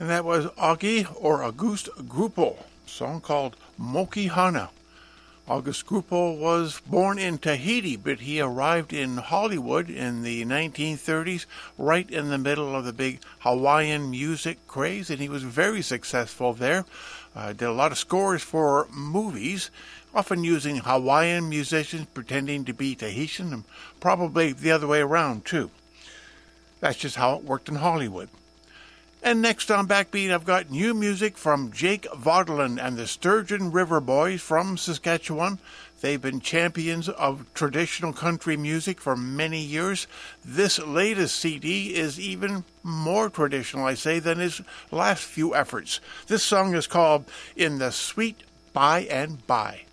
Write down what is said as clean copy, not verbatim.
And that was Augie or Auguste Grupel, a song called Moki Hana. Auguste Grupel was born in Tahiti, but he arrived in Hollywood in the 1930s, right in the middle of the big Hawaiian music craze, and he was very successful there. Did a lot of scores for movies, often using Hawaiian musicians pretending to be Tahitian, and probably the other way around, too. That's just how it worked in Hollywood. And next on Backbeat, I've got new music from Jake Vaudeland and the Sturgeon River Boys from Saskatchewan. They've been champions of traditional country music for many years. This latest CD is even more traditional, I say, than his last few efforts. This song is called In the Sweet By and By.